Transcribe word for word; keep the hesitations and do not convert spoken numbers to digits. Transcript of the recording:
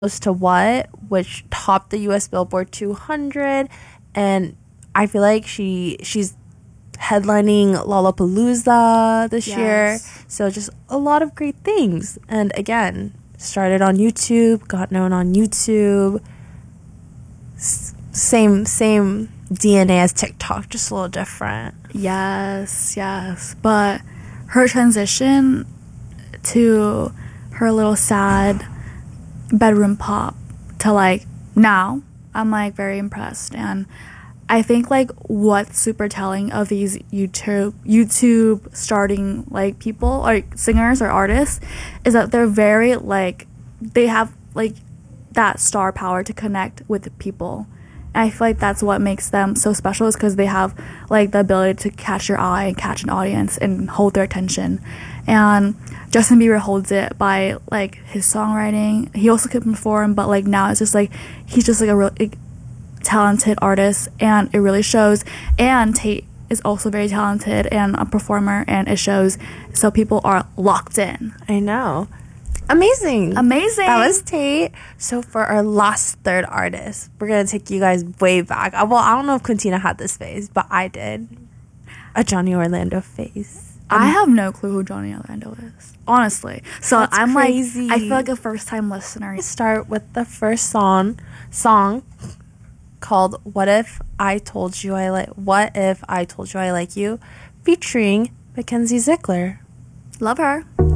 Close to What, which topped the U S Billboard two hundred, and I feel like she she's headlining Lollapalooza this year. Yes. So just a lot of great things. And again, started on YouTube, got known on YouTube. S- same same D N A as TikTok, just a little different. Yes, yes. But her transition to her little sad bedroom pop to like now, I'm like very impressed. And I think like what's super telling of these YouTube YouTube starting like people, like singers or artists, is that they're very like they have like that star power to connect with people. And I feel like that's what makes them so special, is because they have like the ability to catch your eye and catch an audience and hold their attention. And Justin Bieber holds it by like his songwriting. He also can perform, but like now it's just like he's just like a really talented artist, and it really shows. And Tate is also very talented and a performer, and it shows. So people are locked in. I know. Amazing. Amazing. That was Tate. So for our last third artist, we're going to take you guys way back. Uh, Well, I don't know if Quintina had this phase, but I did. A Johnny Orlando phase. I have no clue who Johnny Orlando is, honestly. So That's I'm crazy. like, I feel like a first time listener. Start with the first song song called What If I Told You I Like What If I Told You I Like You, featuring Mackenzie Ziegler. Love her.